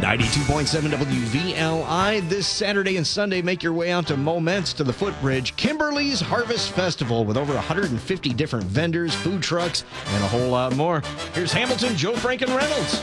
92.7 WVLI. This Saturday and Sunday, make your way out to Moments to the Footbridge, Kimberly's Harvest Festival, with over 150 different vendors, food trucks, and a whole lot more. Here's Hamilton, Joe Franken Reynolds.